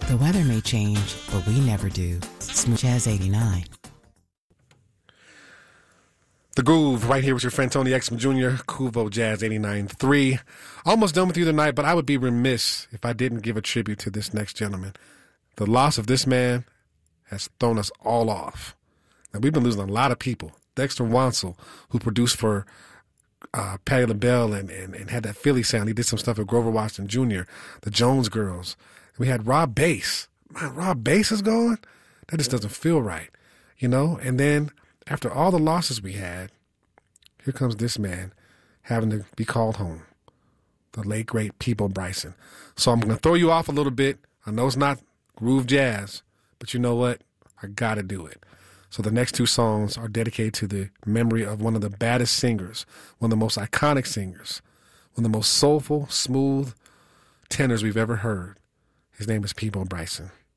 The weather may change, but we never do. Smooth Jazz 89. The Groove, right here with your friend Tony Exum Jr., Kuvo Jazz 89.3. Almost done with you tonight, but I would be remiss if I didn't give a tribute to this next gentleman. The loss of this man has thrown us all off. Now, we've been losing a lot of people. Dexter Wansel, who produced for Patti LaBelle and had that Philly sound. He did some stuff with Grover Washington Jr., the Jones Girls. We had Rob Bass. Man, Rob Bass is gone? That just doesn't feel right, you know? And then after all the losses we had, here comes this man having to be called home, the late, great Peabo Bryson. So I'm going to throw you off a little bit. I know it's not groove jazz, but you know what? I got to do it. So the next two songs are dedicated to the memory of one of the baddest singers, one of the most iconic singers, one of the most soulful, smooth tenors we've ever heard. His name is Peabo Bryson.